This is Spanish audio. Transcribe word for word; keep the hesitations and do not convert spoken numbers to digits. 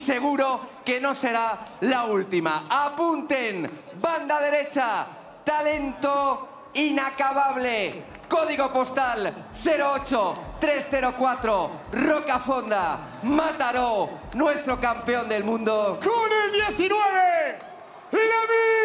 Seguro que no será la última. Apunten, banda derecha, talento inacabable. Código postal cero ocho tres cero cuatro, Rocafonda, Mataró, nuestro campeón del mundo. Con el diecinueve, Lamine